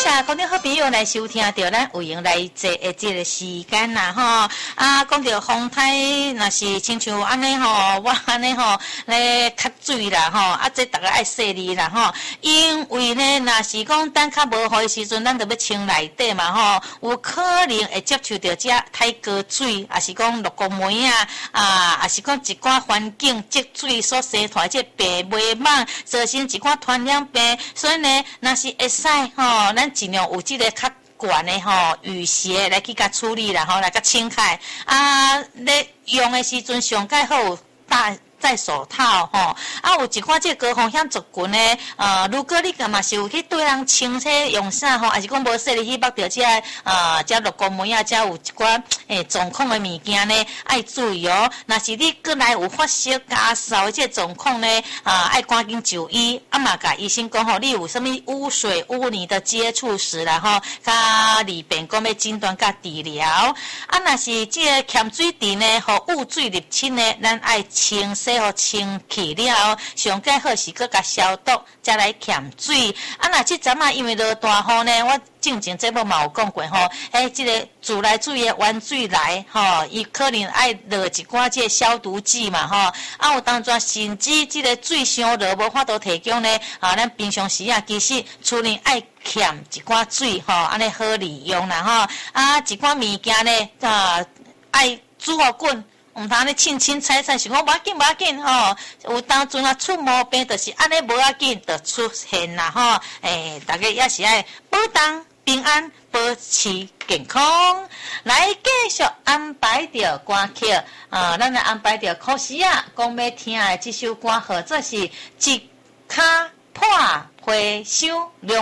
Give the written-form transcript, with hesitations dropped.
谢观众好朋友来收听到咱有闲来坐的这个时间啦吼。讲到风台，若是亲像安尼吼，我安尼吼咧吸水啦吼，这大家爱细腻啦吼。因为呢，若是讲等较无雨的时阵，咱就要清内底嘛吼，有可能会接触到这太高水，也是讲落公梅也是讲一寡环境积水所生出来这白霉蟒，造成一寡传染病。所以呢，若是会使吼，咱尽量有这个较悬的吼雨鞋来去甲处理啦吼，来甲清开。咧用的时阵上盖好戴手套吼，有一寡这高风险族群呢，如果你嘛是有去对人清洗用啥吼，还是讲无说你去捌到这落公梅这有一寡状况的物件呢，爱注意哦。若是你过来有发烧咳嗽的这状况呢，爱赶紧就医，嘛甲医生讲吼，你有啥物污水污泥的接触史啦吼，甲利便讲要诊断甲治疗。若是这欠水池呢，和污水入侵呢，咱爱清洗。好清气了后，上盖好是搁甲消毒，才来欠水。若即阵因为落大雨呢，我正前节目嘛有讲过吼，即个自来水的原水来吼，伊可能爱落一寡这消毒剂嘛吼。有当阵甚至即个水伤热无法度提供呢，咱平常时其实厝内爱欠一寡水吼，安尼好利用啦吼。一寡物件呢，爱煮好滚。毋通咧清清菜菜，想讲无要紧吼，有当阵出毛病，就是安尼无要紧，就出现啦吼。大家也是爱保重平安，保持健康。来继续安排着歌曲，咱来安排着可惜讲要听的这首歌，或者是一脚破皮箱。